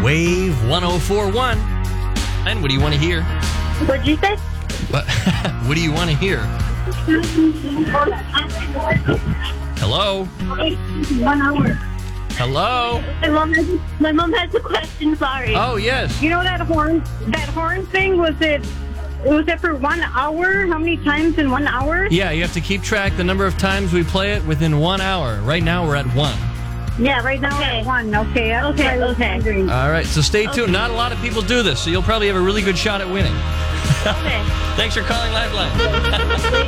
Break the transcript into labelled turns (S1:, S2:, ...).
S1: Wave 1041. And what do you want to hear?
S2: What'd you say?
S1: What do you want to hear? Hello?
S2: 1 hour.
S1: Hello?
S2: My mom has a question, sorry.
S1: Oh, yes.
S2: You know that horn thing, was it for 1 hour? How many times in 1 hour?
S1: Yeah, you have to keep track the number of times we play it within 1 hour. Right now, we're at 1.
S2: Yeah, right now we're at 1. Okay.
S1: All right, so stay tuned. Not a lot of people do this, so you'll probably have a really good shot at winning.
S2: Okay.
S1: Thanks for calling Lifeline.